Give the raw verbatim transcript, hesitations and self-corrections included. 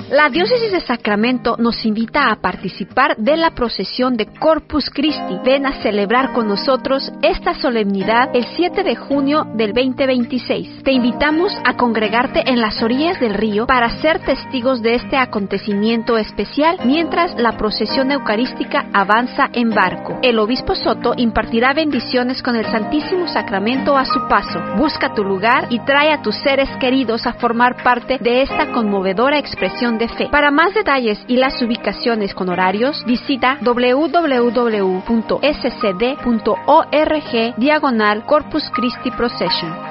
La Diócesis de Sacramento nos invita a participar de la procesión de Corpus Christi. Ven a celebrar con nosotros esta solemnidad el siete de junio del veinte veintiséis. Te invitamos a congregarte en las orillas del río para ser testigos de este acontecimiento especial mientras la procesión eucarística avanza en barco. El obispo Soto impartirá bendiciones con el Santísimo Sacramento a su paso. Busca tu lugar y trae a tus seres queridos a formar parte de esta conmovedora expresión de fe. Para más detalles y las ubicaciones con horarios, visita w w w punto s c d punto org diagonal Corpus Christi Procession.